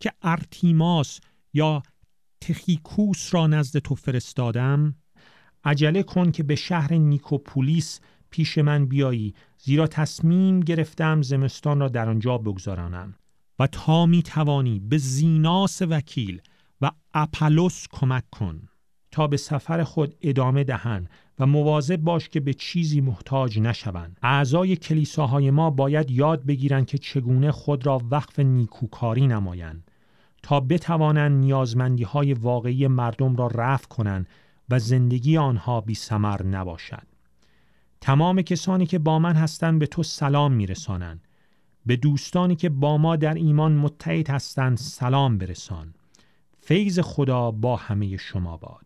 که ارتیماس یا تخیکوس را نزد تو فرستادم؟ عجله کن که به شهر نیکوپولیس پیش من بیایی، زیرا تصمیم گرفتم زمستان را در آنجا بگذرانم. و تا می توانی به زیناس وکیل و اپلوس کمک کن تا به سفر خود ادامه دهند و مواظب باش که به چیزی محتاج نشوند. اعضای کلیساهای ما باید یاد بگیرند که چگونه خود را وقف نیکوکاری نمایند تا بتوانند نیازمندی‌های واقعی مردم را رفع کنند و زندگی آنها بی ثمر نباشد. تمام کسانی که با من هستند به تو سلام می‌رسانند. به دوستانی که با ما در ایمان متحد هستند سلام برسان. فیض خدا با همه شما باد.